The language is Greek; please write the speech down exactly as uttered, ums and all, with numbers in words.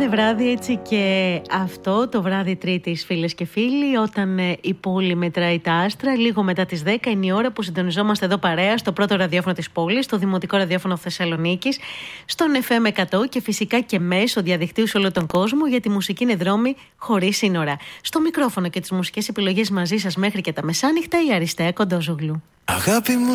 κάθε βράδυ, έτσι και αυτό το βράδυ Τρίτης, φίλες και φίλοι, όταν ε, η πόλη μετράει τα άστρα, λίγο μετά τις δέκα είναι η ώρα που συντονιζόμαστε εδώ παρέα στο πρώτο ραδιόφωνο της πόλης, στο Δημοτικό Ραδιόφωνο Θεσσαλονίκης, στον εφ εμ εκατό και φυσικά και μέσω διαδικτύου σε όλο τον κόσμο, γιατί η μουσική είναι δρόμοι χωρίς σύνορα. Στο μικρόφωνο και τις μουσικές επιλογές μαζί σας μέχρι και τα μεσάνυχτα, η Αριστεία Κοντόζογλου. Αγάπη μου.